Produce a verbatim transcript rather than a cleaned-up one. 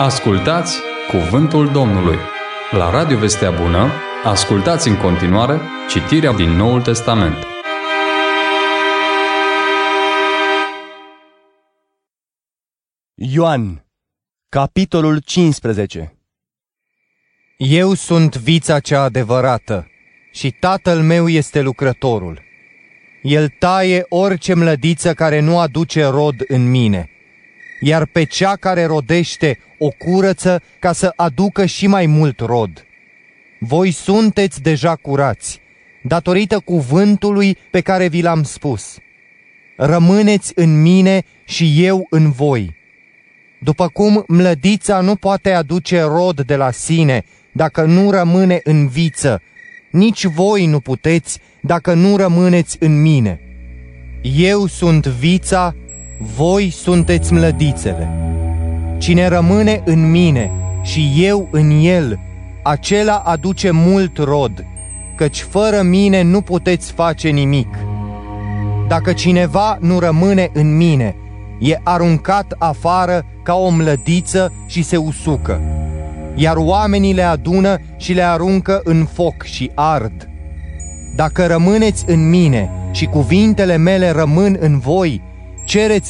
Ascultați Cuvântul Domnului. La Radio Vestea Bună, ascultați în continuare citirea din Noul Testament. Ioan, capitolul cincisprezece. Eu sunt vița cea adevărată și Tatăl meu este lucrătorul. El taie orice mlădiță care nu aduce rod în mine, iar pe cea care rodește o curăță ca să aducă și mai mult rod. Voi sunteți deja curați, datorită cuvântului pe care vi l-am spus. Rămâneți în mine și eu în voi. După cum mlădița nu poate aduce rod de la sine dacă nu rămâne în viță, nici voi nu puteți dacă nu rămâneți în mine. Eu sunt vița, voi sunteți mlădițele. Cine rămâne în mine și eu în el, acela aduce mult rod, căci fără mine nu puteți face nimic. Dacă cineva nu rămâne în mine, e aruncat afară ca o mlădiță și se usucă, iar oamenii le adună și le aruncă în foc și ard. Dacă rămâneți în mine și cuvintele mele rămân în voi, cereți